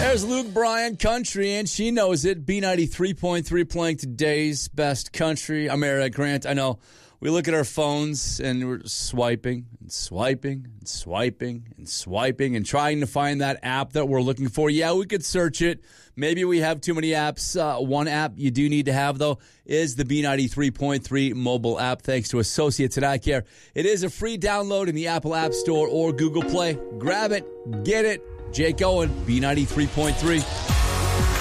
There's Luke Bryan Country, and she knows it. B93.3 playing today's best country. I'm Eric Grant. I know we look at our phones and we're swiping and swiping and swiping and swiping and trying to find that app that we're looking for. Yeah, we could search it. Maybe we have too many apps. One app you do need to have, though, is the B93.3 mobile app, thanks to Associates at Eye Care. It is a free download in the Apple App Store or Google Play. Grab it. Get it. Jake Owen, B93.3.